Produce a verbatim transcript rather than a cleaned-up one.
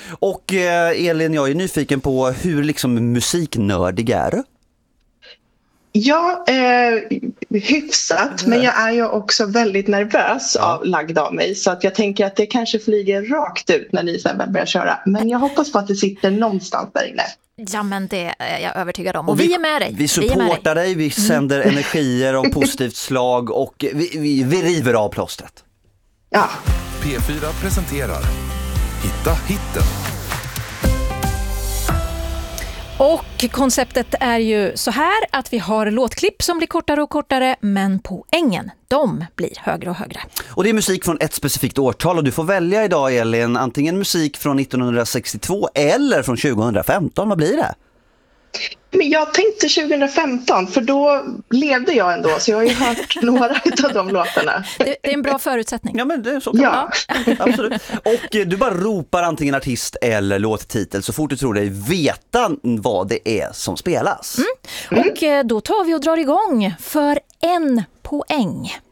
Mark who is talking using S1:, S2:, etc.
S1: Och eh, Elin, jag är nyfiken på hur liksom musiknördig är du?
S2: Ja, eh, hyfsat, men jag är ju också väldigt nervös
S1: Ja.
S2: av lagd av mig. Så att jag tänker att det kanske flyger rakt ut när ni sen börjar köra. Men jag hoppas på att det sitter någonstans där inne.
S3: Ja, men det är jag övertygad om. Och,
S1: Och
S3: vi,
S1: vi
S3: är med dig.
S1: Vi supportar dig, vi sänder
S3: Mm.
S1: energier och positivt slag och vi, vi, vi river av plåstret.
S2: Ja.
S4: P fyra presenterar Hitta hitten.
S3: Och konceptet är ju så här att vi har låtklipp som blir kortare och kortare, men poängen, de blir högre och högre.
S1: Och det är musik från ett specifikt årtal och du får välja idag, Elin, antingen musik från nittonhundrasextiotvå eller från tjugohundrafemton. Vad blir det?
S2: Men jag tänkte tjugohundrafemton, för då levde jag ändå, så jag har ju hört några av de låtarna.
S3: Det, det är en bra förutsättning.
S1: Ja, men det är så kan
S2: Ja.
S1: man. Absolut. Och eh, du bara ropar antingen artist eller låttitel så fort du tror dig veta vad det är som spelas.
S3: Och eh, då tar vi och drar igång för en poäng.